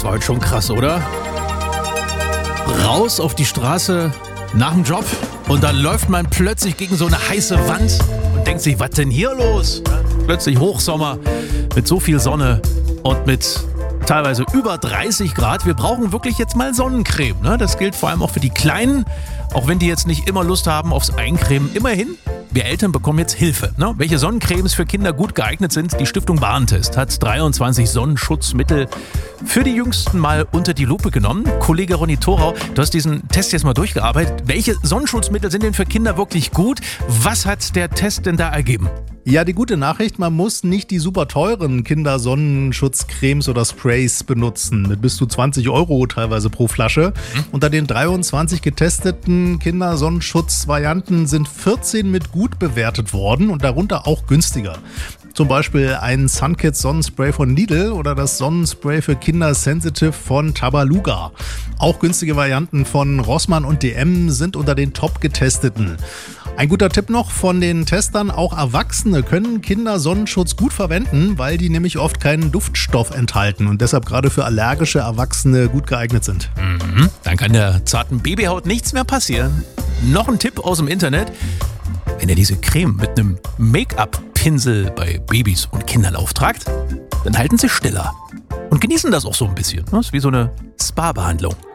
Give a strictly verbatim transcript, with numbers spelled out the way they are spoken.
war heute schon krass, oder? Raus auf die Straße nach dem Job und dann läuft man plötzlich gegen so eine heiße Wand und denkt sich, was denn hier los? Plötzlich Hochsommer mit so viel Sonne und mit teilweise über dreißig Grad. Wir brauchen wirklich jetzt mal Sonnencreme. Ne? Das gilt vor allem auch für die Kleinen, auch wenn die jetzt nicht immer Lust haben aufs Eincremen. Immerhin, wir Eltern bekommen jetzt Hilfe. Ne? Welche Sonnencremes für Kinder gut geeignet sind, die Stiftung Warentest hat dreiundzwanzig Sonnenschutzmittel für die Jüngsten mal unter die Lupe genommen. Kollege Ronny Thorau, du hast diesen Test jetzt mal durchgearbeitet. Welche Sonnenschutzmittel sind denn für Kinder wirklich gut? Was hat der Test denn da ergeben? Ja, die gute Nachricht, man muss nicht die super teuren Kindersonnenschutzcremes oder Sprays benutzen, mit bis zu zwanzig Euro teilweise pro Flasche. Hm? Unter den dreiundzwanzig getesteten Kindersonnenschutzvarianten sind vierzehn mit gut bewertet worden und darunter auch günstiger. Zum Beispiel ein Sunkids Sonnenspray von Lidl oder das Sonnenspray für Kinder Sensitive von Tabaluga. Auch günstige Varianten von Rossmann und D M sind unter den top getesteten. Ein guter Tipp noch von den Testern, auch Erwachsene können Kindersonnenschutz gut verwenden, weil die nämlich oft keinen Duftstoff enthalten und deshalb gerade für allergische Erwachsene gut geeignet sind. Mhm. Dann kann der zarten Babyhaut nichts mehr passieren. Noch ein Tipp aus dem Internet. Wenn ihr diese Creme mit einem Make-up-Pinsel bei Babys und Kindern auftragt, dann halten sie stiller und genießen das auch so ein bisschen. Das ist wie so eine Spa-Behandlung.